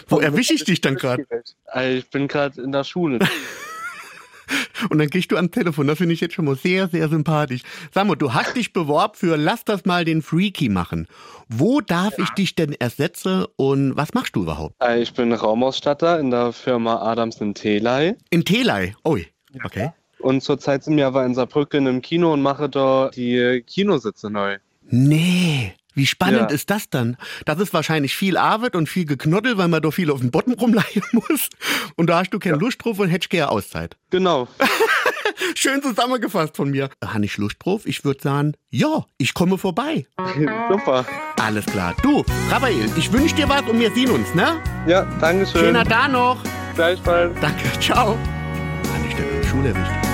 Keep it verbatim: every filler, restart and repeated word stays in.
Wo erwische ich dich dann gerade? Ich bin gerade in der Schule. Und dann gehst du ans Telefon. Das finde ich jetzt schon mal sehr, sehr sympathisch. Sag mal, du hast dich beworben für Lass das mal den Freaky machen. Wo darf ja. ich dich denn ersetzen und was machst du überhaupt? Ich bin Raumausstatter in der Firma Adams in Telei. In Telei? Ui, okay. Und zurzeit sind wir aber in Saarbrücken im Kino und mache da die Kinositze neu. Nee. Wie spannend ja. ist das dann? Das ist wahrscheinlich viel Arbeit und viel Geknoddel, weil man doch viel auf den Boden rumleihen muss. Und da hast du keine ja. Lust drauf und hättest gerne Auszeit. Genau. Schön zusammengefasst von mir. Habe ich Lust drauf? Ich würde sagen, ja, ich komme vorbei. Super. Alles klar. Du, Raphael, ich wünsche dir was und wir sehen uns, ne? Ja, danke schön. Schöner da noch. Gleichfalls. Danke, ciao. Habe ich denn in der Schule erwischt?